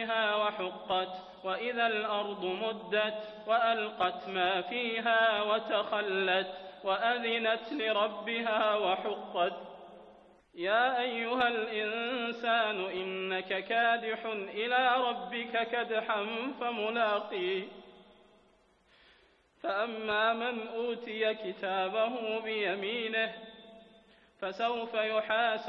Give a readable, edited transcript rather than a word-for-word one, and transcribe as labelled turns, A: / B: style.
A: فيها وحقت وإذا الأرض مدت وألقت ما فيها وتخلت وأذنت لربها وحقت يا أيها الإنسان إنك كادح إلى ربك كدحا فملاقيه فأما من أوتي كتابه بيمينه فسوف يحاسب